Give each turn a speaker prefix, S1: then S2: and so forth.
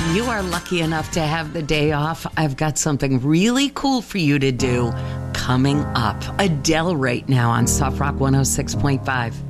S1: you are lucky enough to have the day off, I've got something really cool for you to do coming up. Adele right now on Soft Rock 106.5.